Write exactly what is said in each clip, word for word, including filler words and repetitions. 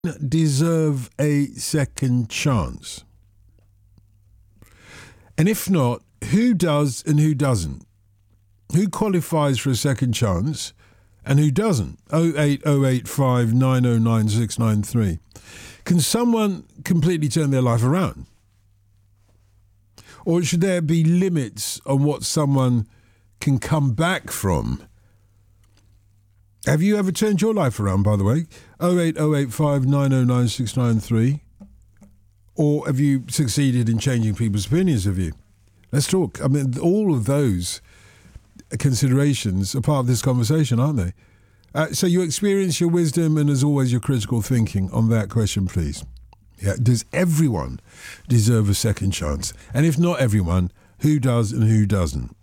deserve a second chance? And if not, who does and who doesn't? Who qualifies for a second chance and who doesn't? oh eight oh eight five nine oh nine six nine three. Can someone completely turn their life around? Or should there be limits on what someone can come back from? Have you ever turned your life around, by the way? oh eight oh eight five nine oh nine six nine three. Or have you succeeded in changing people's opinions of you? Let's talk. I mean, all of those considerations are part of this conversation, aren't they? Uh, so you experience your wisdom and, as always, your critical thinking on that question, please. Yeah, does everyone deserve a second chance? And if not everyone, who does and who doesn't?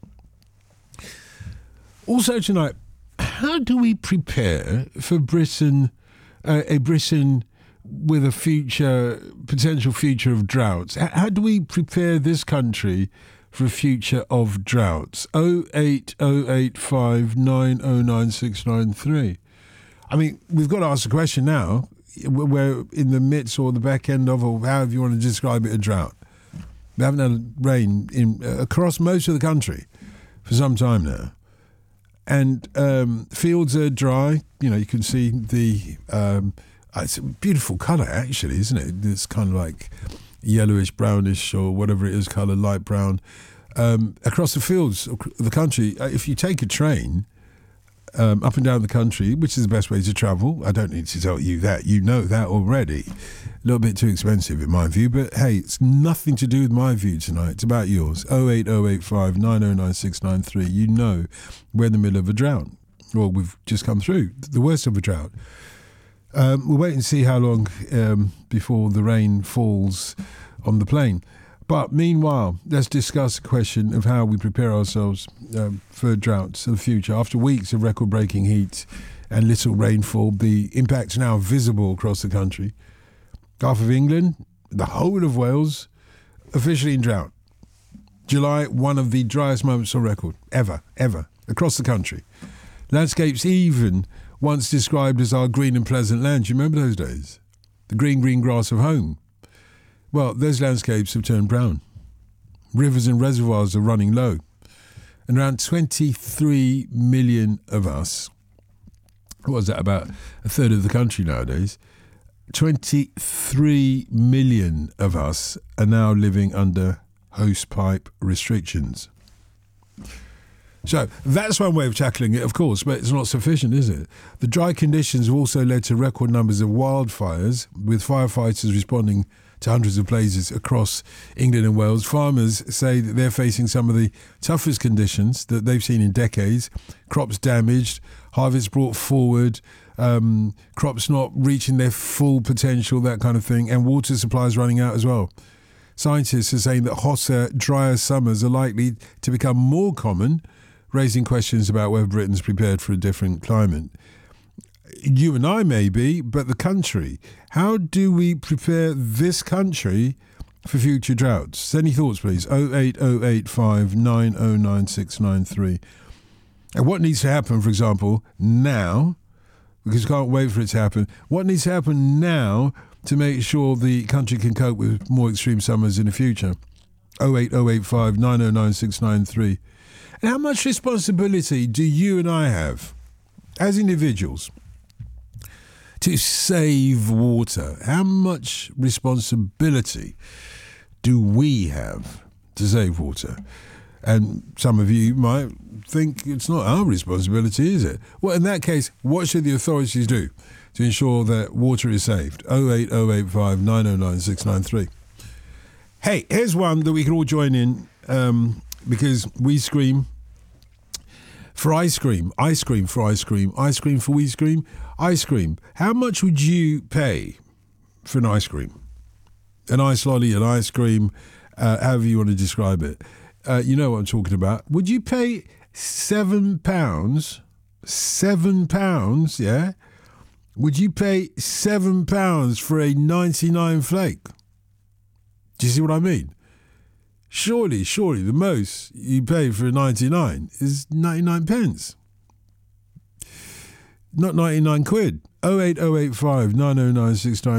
Also tonight, how do we prepare for Britain, uh, a Britain with a future, potential future of droughts? How do we prepare this country for a future of droughts? oh eight oh eight five nine oh nine six nine three. I mean, we've got to ask the question now. We're in the midst or the back end of, or however you want to describe it, a drought. We haven't had rain in uh, across most of the country for some time now. And um, fields are dry. You know, you can see the... Um, it's a beautiful colour, actually, isn't it? It's kind of like yellowish, brownish, or whatever it is, colour, light brown. Um, across the fields of the country, if you take a train um, up and down the country, which is the best way to travel, I don't need to tell you that. You know that already. A little bit too expensive in my view, but hey, it's nothing to do with my view tonight. It's about yours. oh eight oh eight five nine oh nine six nine three. You know we're in the middle of a drought. Well, we've just come through the worst of a drought. Um, we'll wait and see how long um, before the rain falls on the plain. But meanwhile, let's discuss the question of how we prepare ourselves um, for droughts in the future. After weeks of record-breaking heat and little rainfall, the impact's now visible across the country. Half of England, the whole of Wales, officially in drought. July, one of the driest months on record, ever, ever, across the country. Landscapes even once described as our green and pleasant land. Do you remember those days? The green, green grass of home. Well, those landscapes have turned brown. Rivers and reservoirs are running low. And around twenty-three million of us, what was that, about a third of the country nowadays, twenty-three million of us are now living under hosepipe restrictions. So that's one way of tackling it, of course, but it's not sufficient, is it? The dry conditions have also led to record numbers of wildfires, with firefighters responding to hundreds of blazes across England and Wales. Farmers say that they're facing some of the toughest conditions that they've seen in decades. Crops damaged, harvests brought forward, um, crops not reaching their full potential, that kind of thing, and water supplies running out as well. Scientists are saying that hotter, drier summers are likely to become more common, raising questions about whether Britain's prepared for a different climate. You and I may be, but the country, how do we prepare this country for future droughts? Any thoughts, please? oh eight oh eight five nine oh nine six nine three. And what needs to happen, for example, now, because we can't wait for it to happen, what needs to happen now to make sure the country can cope with more extreme summers in the future? oh eight oh eight five nine oh nine six nine three. And how much responsibility do you and I have as individuals to save water? How much responsibility do we have to save water? And some of you might think it's not our responsibility, is it? Well, in that case, what should the authorities do to ensure that water is saved? oh eight oh eight five nine oh nine six nine three. Hey, here's one that we can all join in um, because we scream for ice cream, ice cream for ice cream, ice cream for we scream, ice cream. How much would you pay for an ice cream? An ice lolly, an ice cream, uh, however you want to describe it. Uh, you know what I'm talking about. Would you pay seven pounds? Seven pounds, yeah? Would you pay seven pounds for a ninety-nine flake? Do you see what I mean? Surely, surely the most you pay for a ninety-nine is ninety-nine pence. not ninety-nine quid. oh eight oh eight five nine oh nine six nine